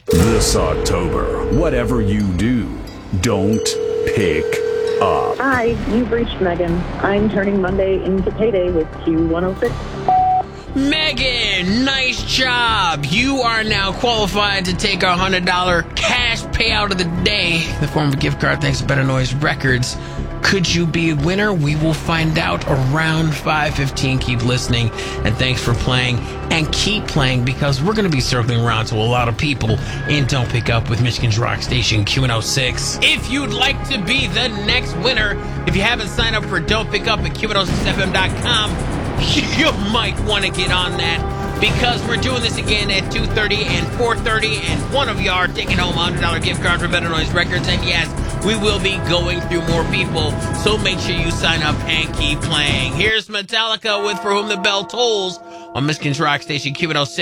This October, whatever you do, don't pick up. Hi, you've reached Megan. I'm turning Monday into payday with Q106. Megan, nice job. You are now qualified to take our $100 cash payout of the day in the form of a gift card thanks to Better Noise Records. Could you be a winner? We will find out around 5:15. Keep listening, and thanks for playing. And keep playing, because we're going to be circling around to a lot of people in Don't Pick Up with Michigan's rock station, Q106. If you'd like to be the next winner, if you haven't signed up for Don't Pick Up at Q106FM.com, you might want to get on that, because we're doing this again at 2:30 and 4:30, and one of you are taking home a $100 gift card for Better Noise Records. And yes, we will be going through more people, so make sure you sign up and keep playing. Here's Metallica with For Whom the Bell Tolls on Michigan's rock station, Q106.